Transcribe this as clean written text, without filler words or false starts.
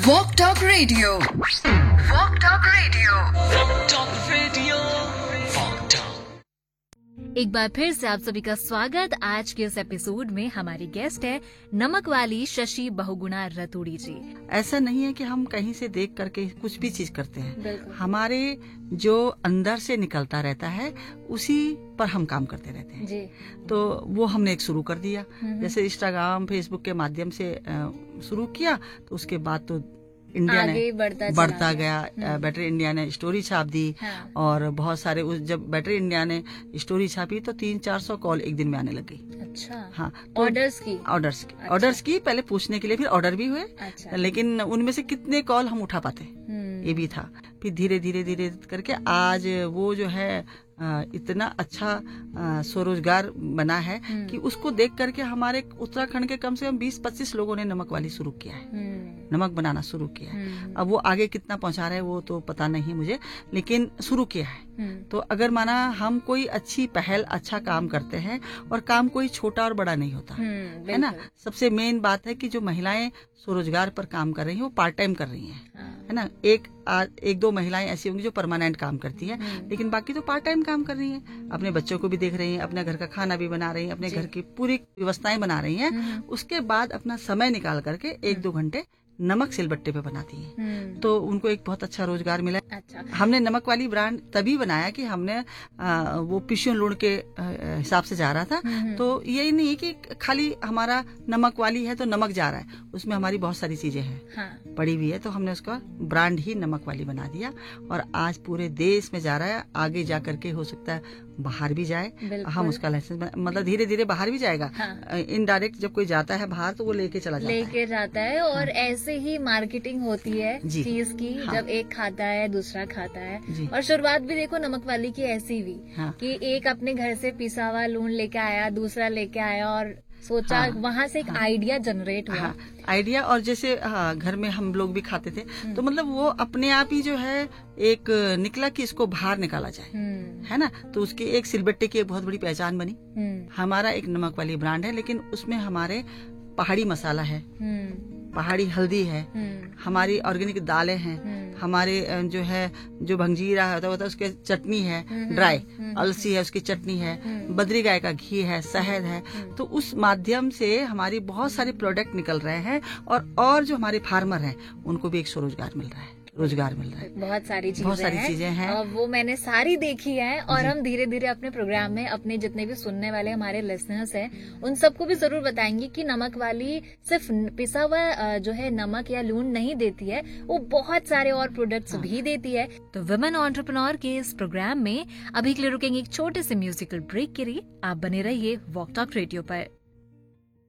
Walk Talk Radio. Walk Talk Radio. Walk Talk Radio. Walk Talk. एक बार फिर से आप सभी का स्वागत। आज के इस एपिसोड में हमारी गेस्ट है नमक वाली शशि बहुगुणा रतूड़ी जी। ऐसा नहीं है कि हम कहीं से देख करके कुछ भी चीज करते हैं, हमारे जो अंदर से निकलता रहता है उसी पर हम काम करते रहते हैं जी। तो वो हमने एक शुरू कर दिया, जैसे इंस्टाग्राम फेसबुक के माध्यम से शुरू किया, तो उसके बाद तो इंडिया आगे ने बढ़ता गया। बेटर इंडिया ने स्टोरी छाप दी। हाँ। और बहुत सारे जब बेटर इंडिया ने स्टोरी छापी तो 300-400 कॉल एक दिन में आने लग गई। अच्छा। हाँ, ऑर्डर्स की ऑर्डर्स की पहले पूछने के लिए, फिर ऑर्डर भी हुए। अच्छा। लेकिन उनमें से कितने कॉल हम उठा पाते ये भी था। फिर धीरे धीरे करके आज वो जो है इतना अच्छा स्वरोजगार बना है कि उसको देख करके हमारे उत्तराखंड के कम से कम 20-25 लोगों ने नमक वाली शुरू किया है, नमक बनाना शुरू किया है। अब वो आगे कितना पहुंचा रहे हैं वो तो पता नहीं मुझे, लेकिन शुरू किया है। तो अगर माना हम कोई अच्छी पहल, अच्छा काम करते हैं, और काम कोई छोटा और बड़ा नहीं होता है ना। सबसे मेन बात है कि जो महिलाएं स्वरोजगार पर काम कर रही हैं वो पार्ट टाइम कर रही हैं, है ना। एक दो महिलाएं ऐसी होंगी जो परमानेंट काम करती है, लेकिन बाकी तो पार्ट टाइम काम कर रही हैं। अपने बच्चों को भी देख रही हैं, अपने घर का खाना भी बना रही हैं, अपने घर की पूरी व्यवस्थाएं बना रही हैं। उसके बाद अपना समय निकाल करके 1-2 घंटे नमक सिलबट्टे पे बनाती है, तो उनको एक बहुत अच्छा रोजगार मिला। अच्छा। हमने नमक वाली ब्रांड तभी बनाया कि हमने वो पिशियों लूण के हिसाब से जा रहा था। तो यही नहीं कि खाली हमारा नमक वाली है तो नमक जा रहा है, उसमें हमारी बहुत सारी चीजें हैं। हाँ। पड़ी हुई है, तो हमने उसका ब्रांड ही नमक वाली बना दिया और आज पूरे देश में जा रहा है। आगे जा करके हो सकता है बाहर भी जाए। हम उसका लाइसेंस मतलब धीरे धीरे बाहर भी जाएगा। हाँ। इनडायरेक्ट जब कोई जाता है बाहर तो वो लेके चला जाता है और ऐसे ही मार्केटिंग होती है जी। चीज की। हाँ। जब एक खाता है दूसरा खाता है जी। और शुरुआत भी देखो नमक वाली की ऐसी हुई। हाँ। कि एक अपने घर से पिसा हुआ लूण लेके आया, दूसरा लेके आया और सोचा। हाँ। वहाँ से एक आइडिया जनरेट हुआ। हाँ, आइडिया। और जैसे घर में हम लोग भी खाते थे, तो मतलब वो अपने आप ही जो है एक निकला कि इसको बाहर निकाला जाए, है ना। तो उसकी एक सिलबट्टे की एक बहुत बड़ी पहचान बनी। हमारा एक नमक वाली ब्रांड है, लेकिन उसमें हमारे पहाड़ी मसाला है, पहाड़ी हल्दी है, हमारी ऑर्गेनिक दालें हैं, हमारे जो भंजीरा होता है उसके चटनी है, ड्राई अलसी है उसकी चटनी है, बद्री गाय का घी है, शहद है। तो उस माध्यम से हमारी बहुत सारे प्रोडक्ट निकल रहे हैं और जो हमारे फार्मर हैं उनको भी एक रोजगार मिल रहा है। बहुत सारी चीजें हैं। और वो मैंने सारी देखी है। और हम धीरे धीरे अपने प्रोग्राम में अपने जितने भी सुनने वाले हमारे लिसनर्स हैं उन सबको भी जरूर बताएंगे कि नमक वाली सिर्फ पिसा हुआ जो है नमक या लूण नहीं देती है, वो बहुत सारे और प्रोडक्ट्स भी देती है। तो वुमेन एंटरप्रेन्योर के इस प्रोग्राम में अभी के लिए रुकेंगे एक छोटे से म्यूजिकल ब्रेक के लिए। आप बने रहिए वॉक टॉक रेडियो पर।